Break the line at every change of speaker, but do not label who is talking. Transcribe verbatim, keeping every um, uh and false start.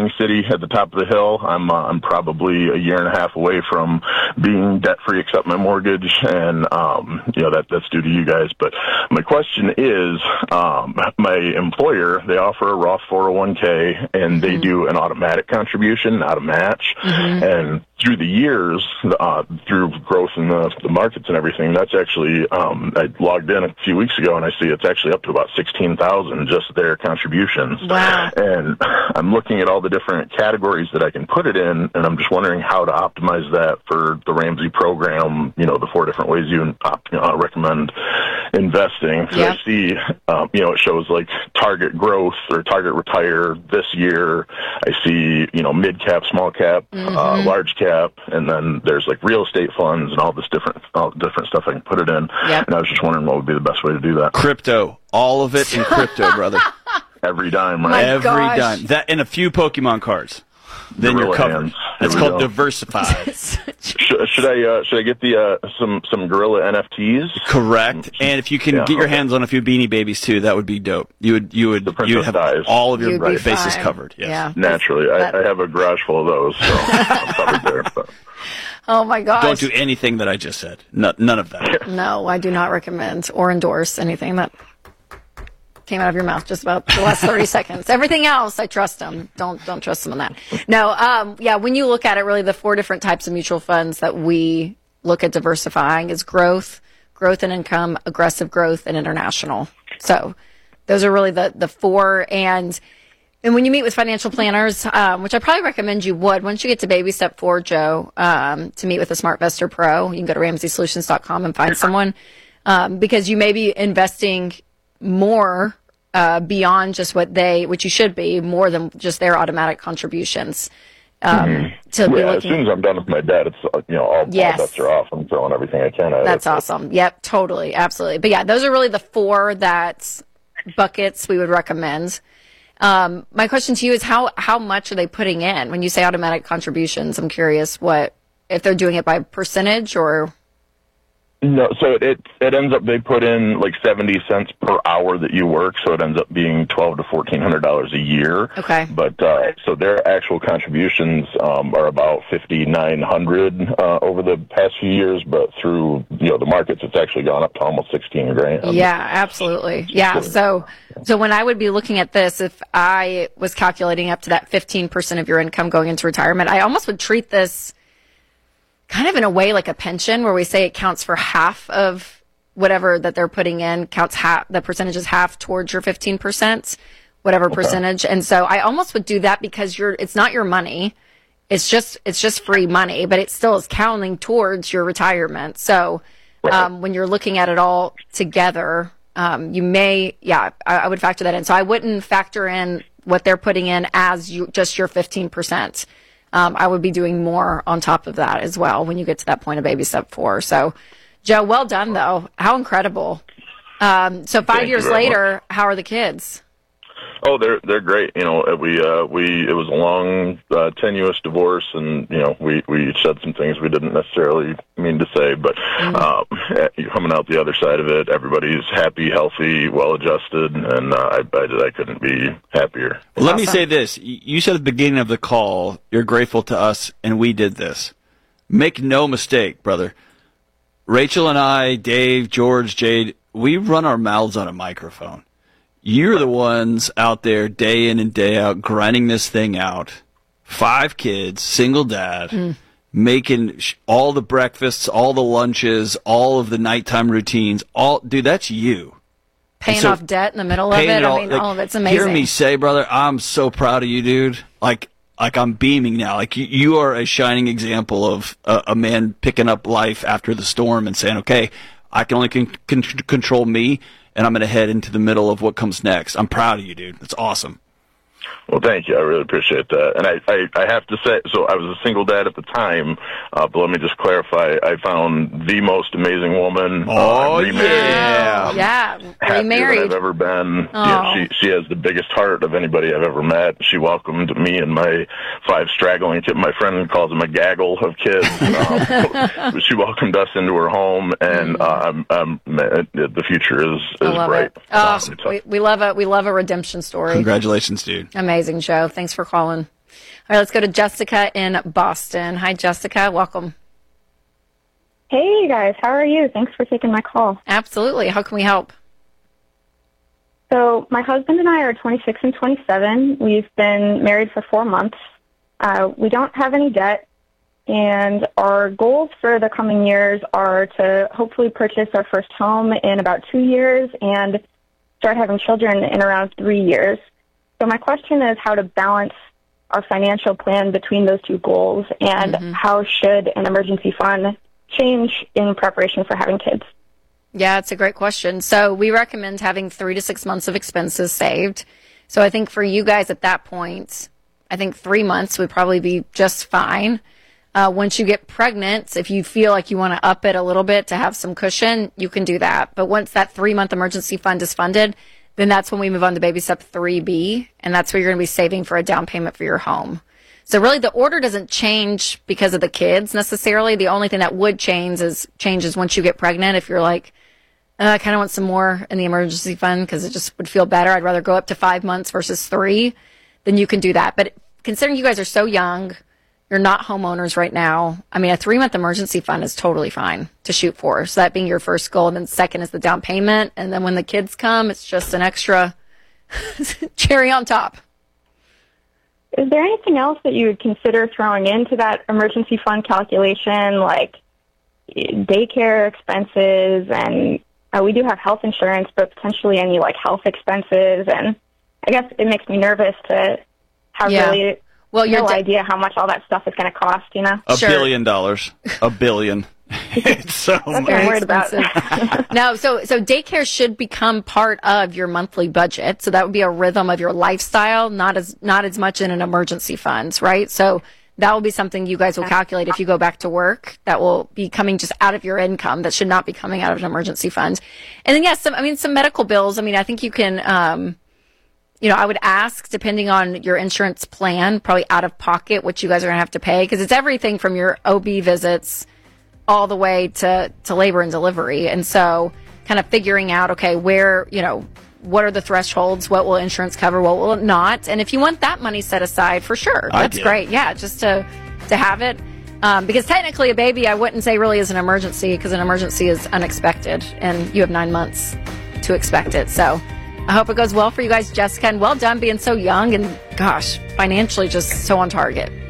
King City at the top of the hill. I'm uh, I'm probably a year and a half away from being debt free, except my mortgage, and um, you know that that's due to you guys. But my question is, um, my employer, they offer a Roth four oh one k, and they mm-hmm. do an automatic contribution, not a match. Mm-hmm. And through the years, uh, through growth in the, the markets and everything, that's actually um, I logged in a few weeks ago, and I see it's actually up to about sixteen thousand just their contributions.
Wow.
And I'm looking at all the different categories that I can put it in, and I'm just wondering how to optimize that for the Ramsey program, you know, the four different ways you uh, recommend investing. So yep. I see, um, you know, it shows like target growth or target retire this year. I see, you know, mid cap, small cap, mm-hmm. uh, large cap, and then there's like real estate funds and all this different, all different stuff I can put it in. Yep. And I was just wondering what would be the best way to do that.
Crypto. All of it in crypto, brother.
Every dime, right?
My
Every
gosh.
dime. That and a few Pokemon cards. Then
Gorilla
you're covered.
hands.
It's
we
called
go.
diversified.
should, should I uh, should I get the uh, some some gorilla N F Ts?
Correct. And if you can
yeah,
get your
okay.
hands on a few Beanie Babies too, that would be dope. You would you would you would have
dies.
all of your
You'd be
bases
fine.
covered. Yes.
Yeah.
Naturally, I, I have a garage full of those, so I'm covered there. But.
Oh my gosh.
Don't do anything that I just said. No, none of that.
No, I do not recommend or endorse anything that came out of your mouth just about the last thirty seconds. Everything else, I trust them. Don't don't trust them on that. No, um, yeah, when you look at it, really the four different types of mutual funds that we look at diversifying is growth, growth and income, aggressive growth, and international. So those are really the, the four. And and when you meet with financial planners, um, which I probably recommend you would, once you get to baby step four, Joe, um, to meet with a SmartVestor Pro, you can go to ramsey solutions dot com and find someone um, because you may be investing more uh, beyond just what they, which you should be, more than just their automatic contributions. Um,
mm-hmm.
to be
yeah,
looking,
as soon as I'm done with my debt, it's uh, you know all,
yes.
all bets are off. I'm throwing everything I can at it.
That's awesome. Yep, totally, absolutely. But yeah, those are really the four that buckets we would recommend. Um, my question to you is how how much are they putting in when you say automatic contributions? I'm curious what if they're doing it by percentage or.
No, so it, it it ends up they put in like seventy cents per hour that you work, so it ends up being twelve to fourteen hundred dollars a year.
Okay.
But uh, so their actual contributions um, are about fifty nine hundred uh, over the past few years, but through you know the markets, it's actually gone up to almost sixteen grand.
Yeah, absolutely. Yeah. So so when I would be looking at this, if I was calculating up to that fifteen percent of your income going into retirement, I almost would treat this kind of in a way like a pension where we say it counts for half of whatever that they're putting in, counts half, the percentage is half towards your fifteen percent, whatever okay. percentage. And so I almost would do that because you're, it's not your money. It's just, it's just free money, but it still is counting towards your retirement. So, um, when you're looking at it all together, um, you may, yeah, I, I would factor that in. So I wouldn't factor in what they're putting in as you, just your fifteen percent. Um, I would be doing more on top of that as well when you get to that point of baby step four. So, Joe, well done, though. How incredible. Um, so five
Thank
years later, much. How are the kids?
Oh, they're they're great. You know, we uh, we it was a long, uh, tenuous divorce, and you know, we we said some things we didn't necessarily mean to say, but mm-hmm. um, coming out the other side of it, everybody's happy, healthy, well-adjusted, and uh, I, I I couldn't be happier.
Well, let me say this: you said at the beginning of the call, you're grateful to us, and we did this. Make no mistake, brother. Rachel and I, Dave, George, Jade, we run our mouths on a microphone. You're the ones out there day in and day out grinding this thing out. Five kids, single dad, mm. making sh- all the breakfasts, all the lunches, all of the nighttime routines. All, dude, that's you.
Paying
so,
off debt in the middle of it.
it all,
I mean,
like,
all of it's amazing.
Hear me say, brother, I'm so proud of you, dude. Like, like I'm beaming now. Like you, you are a shining example of a, a man picking up life after the storm and saying, okay, I can only con- con- control me. And I'm going to head into the middle of what comes next. I'm proud of you, dude. That's awesome.
Well, thank you. I really appreciate that. And I, I, I have to say, so I was a single dad at the time, uh, but let me just clarify. I found the most amazing woman.
Oh,
uh,
yeah.
Um,
yeah.
Remarried. I've ever been. Yeah, she, she has the biggest heart of anybody I've ever met. She welcomed me and my five straggling kids. My friend calls them a gaggle of kids. Um, she welcomed us into her home, and uh, I'm, I'm, the future is, is bright.
It. Oh, we, we love a we love a redemption story.
Congratulations, dude.
Amazing, Joe. Thanks for calling. right, let's go to Jessica in Boston. Hi, Jessica. Welcome.
Hey, guys. How are you? Thanks for taking my call.
Absolutely. How can we help?
So my husband and I are twenty-six and twenty-seven. We've been married for four months. Uh, we don't have any debt, and our goals for the coming years are to hopefully purchase our first home in about two years and start having children in around three years. So my question is how to balance our financial plan between those two goals, and mm-hmm. how should an emergency fund change in preparation for having kids?
Yeah, it's a great question. So we recommend having three to six months of expenses saved. So I think for you guys at that point, I think three months would probably be just fine. Uh, once you get pregnant, if you feel like you want to up it a little bit to have some cushion, you can do that. But once that three-month emergency fund is funded, then that's when we move on to baby step three B, and that's where you're going to be saving for a down payment for your home. So really the order doesn't change because of the kids necessarily. The only thing that would change is changes once you get pregnant. If you're like, uh, I kind of want some more in the emergency fund because it just would feel better. I'd rather go up to five months versus three. Then you can do that. But considering you guys are so young, you're not homeowners right now. I mean, a three-month emergency fund is totally fine to shoot for. So that being your first goal. And then second is the down payment. And then when the kids come, it's just an extra cherry on top.
Is there anything else that you would consider throwing into that emergency fund calculation, like daycare expenses? And uh, we do have health insurance, but potentially any like health expenses. And I guess it makes me nervous to have
yeah.
really
well,
no
de-
idea how much all that stuff is going to cost, you know?
A
sure.
billion dollars. A billion. It's so
That's
much.
what I'm worried about.
No, so so daycare should become part of your monthly budget. So that would be a rhythm of your lifestyle, not as not as much in an emergency fund, right? So that will be something you guys will calculate if you go back to work. That will be coming just out of your income. That should not be coming out of an emergency fund. And then yes, some I mean some medical bills. I mean, I think you can um you know, I would ask, depending on your insurance plan, probably out of pocket, what you guys are going to have to pay, because it's everything from your O B visits all the way to, to labor and delivery. And so kind of figuring out, okay, where, you know, what are the thresholds? What will insurance cover? What will it not? And if you want that money set aside, for sure, that's great. Yeah, just to, to have it. Um, because technically a baby, I wouldn't say really is an emergency, because an emergency is unexpected, and you have nine months to expect it. So I hope it goes well for you guys, Jessica, and well done being so young and, gosh, financially just so on target.